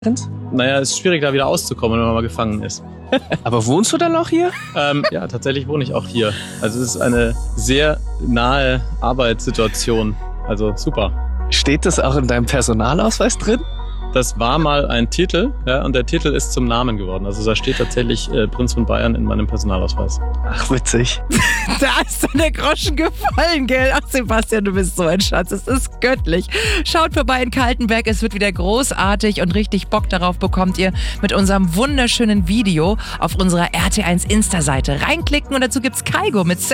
Naja, es ist schwierig, da wieder auszukommen, wenn man mal gefangen ist. Aber wohnst du dann auch hier? Ja, tatsächlich wohne ich auch hier. Also es ist eine sehr nahe Arbeitssituation. Also super. Steht das auch in deinem Personalausweis drin? Das war mal ein Titel, ja, und der Titel ist zum Namen geworden. Also da steht tatsächlich Prinz von Bayern in meinem Personalausweis. Ach, witzig. Da ist dann der Groschen gefallen, gell? Ach, Sebastian, du bist so ein Schatz. Es ist göttlich. Schaut vorbei in Kaltenberg. Es wird wieder großartig und richtig Bock darauf bekommt ihr mit unserem wunderschönen Video auf unserer RT1 Insta-Seite. Reinklicken und dazu gibt's Kaigo mit